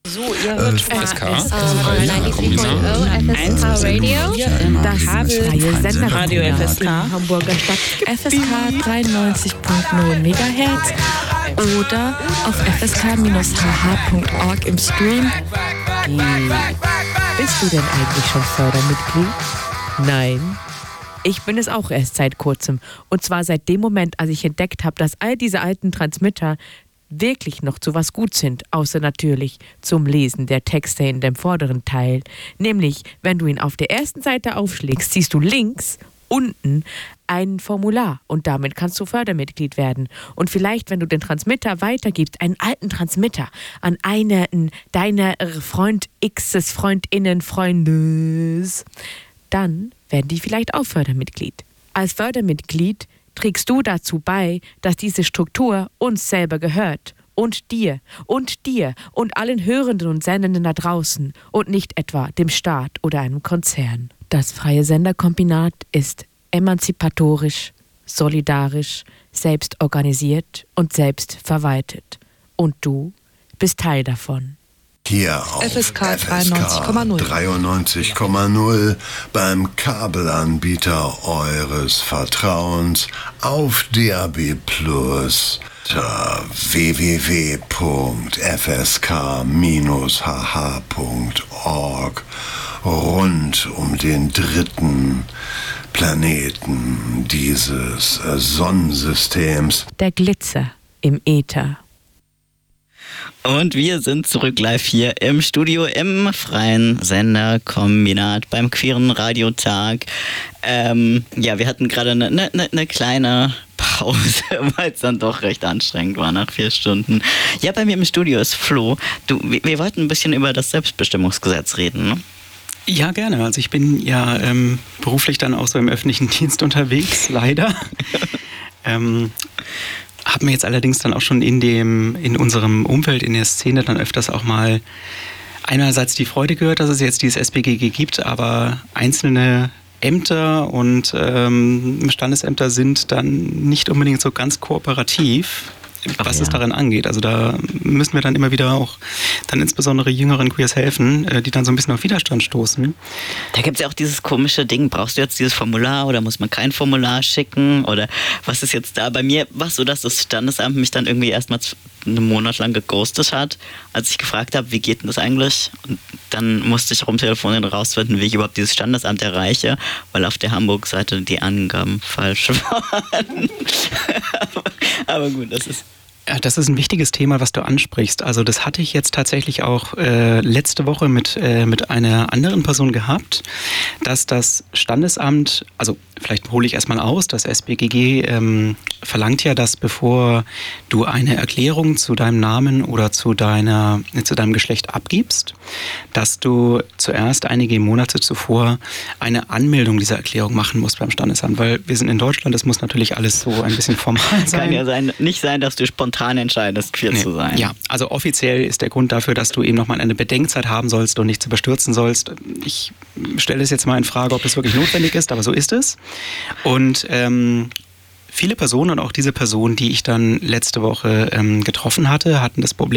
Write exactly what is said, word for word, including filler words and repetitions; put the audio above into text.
So, ihr hört F S K, F S K Radio, das freie Sender Radio F S K, Hamburger Stadt, F S K dreiundneunzig Komma null Megahertz oder auf f s k dash h h punkt org im Stream. Bist du denn eigentlich schon Fördermitglied? Nein. Ich bin es auch erst seit kurzem. Und zwar seit dem Moment, als ich entdeckt habe, dass all diese alten Transmitter wirklich noch zu was gut sind, außer natürlich zum Lesen der Texte in dem vorderen Teil. Nämlich, wenn du ihn auf der ersten Seite aufschlägst, siehst du links unten ein Formular und damit kannst du Fördermitglied werden. Und vielleicht, wenn du den Transmitter weitergibst, einen alten Transmitter an einen deiner Freund X's, Freundinnen, Freundes, dann werden die vielleicht auch Fördermitglied. Als Fördermitglied trägst du dazu bei, dass diese Struktur uns selber gehört und dir und dir und allen Hörenden und Sendenden da draußen und nicht etwa dem Staat oder einem Konzern. Das freie Senderkombinat ist emanzipatorisch, solidarisch, selbst organisiert und selbst verwaltet. Und du bist Teil davon. Hier auf F S K dreiundneunzig Komma null dreiundneunzig Komma null beim Kabelanbieter eures Vertrauens auf D A B Plus unter w w w punkt f s k dash h h punkt org rund um den dritten Planeten dieses Sonnensystems. Der Glitzer im Äther. Und wir sind zurück live hier im Studio im freien Senderkombinat beim queeren Radiotag. Ähm, ja, wir hatten gerade eine ne, ne, ne kleine Pause, weil es dann doch recht anstrengend war nach vier Stunden. Ja, bei mir im Studio ist Flo. Du, wir, wir wollten ein bisschen über das Selbstbestimmungsgesetz reden, ne? Ja, gerne. Also ich bin ja ähm, beruflich dann auch so im öffentlichen Dienst unterwegs, leider. ähm, Habe mir jetzt allerdings dann auch schon in dem in unserem Umfeld, in der Szene dann öfters auch mal einerseits die Freude gehört, dass es jetzt dieses S B G G gibt, aber einzelne Ämter und ähm, Standesämter sind dann nicht unbedingt so ganz kooperativ, was Ach, es ja. daran angeht. Also da müssen wir dann immer wieder auch dann insbesondere jüngeren Queers helfen, die dann so ein bisschen auf Widerstand stoßen. Da gibt es ja auch dieses komische Ding, brauchst du jetzt dieses Formular oder muss man kein Formular schicken oder was ist jetzt da? Bei mir war es so, dass das Standesamt mich dann irgendwie erstmal einen Monat lang geghostet hat, als ich gefragt habe, wie geht denn das eigentlich? Und dann musste ich rumtelefonieren und rausfinden, wie ich überhaupt dieses Standesamt erreiche, weil auf der Hamburg-Seite die Angaben falsch waren. aber, aber gut, das ist... Ja, das ist ein wichtiges Thema, was du ansprichst. Also das hatte ich jetzt tatsächlich auch äh, letzte Woche mit, äh, mit einer anderen Person gehabt, dass das Standesamt, also vielleicht hole ich erstmal aus, das S B G G ähm, verlangt ja, dass bevor du eine Erklärung zu deinem Namen oder zu, deiner, zu deinem Geschlecht abgibst, dass du zuerst einige Monate zuvor eine Anmeldung dieser Erklärung machen musst beim Standesamt, weil wir sind in Deutschland, das muss natürlich alles so ein bisschen formal sein. Kann ja sein, nicht sein, dass du spontan entscheidest, queer nee. zu sein. Ja, also offiziell ist der Grund dafür, dass du eben nochmal eine Bedenkzeit haben sollst und nicht zu bestürzen sollst. Ich stelle es jetzt mal in Frage, ob das wirklich notwendig ist, aber so ist es. Und ähm, viele Personen und auch diese Person, die ich dann letzte Woche ähm, getroffen hatte, hatten das Problem,